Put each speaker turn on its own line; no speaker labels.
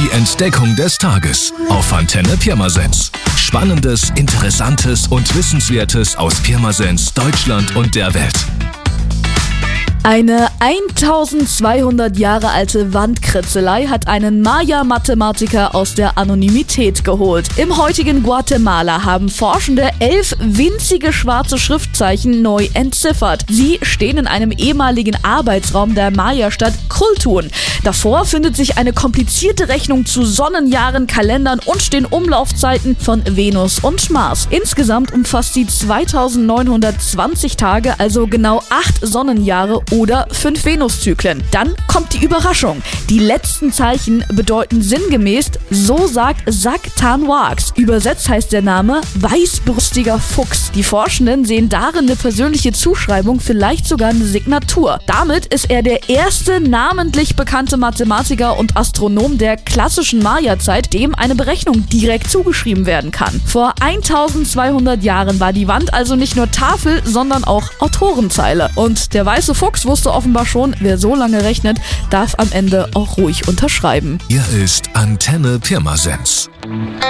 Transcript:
Die Entdeckung des Tages auf Antenne Pirmasens. Spannendes, Interessantes und Wissenswertes aus Pirmasens, Deutschland und der Welt.
Eine 1200 Jahre alte Wandkritzelei hat einen Maya-Mathematiker aus der Anonymität geholt. Im heutigen Guatemala haben Forschende 11 winzige schwarze Schriftzeichen neu entziffert. Sie stehen in einem ehemaligen Arbeitsraum der Maya-Stadt Kultun. Davor findet sich eine komplizierte Rechnung zu Sonnenjahren, Kalendern und den Umlaufzeiten von Venus und Mars. Insgesamt umfasst sie 2920 Tage, also genau 8 Sonnenjahre oder 5 Venuszyklen. Dann kommt die Überraschung. Die letzten Zeichen bedeuten sinngemäß, so sagt Zack Tan Wax. Übersetzt heißt der Name weißbrüstiger Fuchs. Die Forschenden sehen darin eine persönliche Zuschreibung, vielleicht sogar eine Signatur. Damit ist er der erste namentlich bekannte Mathematiker und Astronom der klassischen Maya-Zeit, dem eine Berechnung direkt zugeschrieben werden kann. Vor 1200 Jahren war die Wand also nicht nur Tafel, sondern auch Autorenzeile. Und der weiße Fuchs wusste offenbar schon, wer so lange rechnet, darf am Ende auch ruhig unterschreiben.
Hier ist Antenne Pirmasens.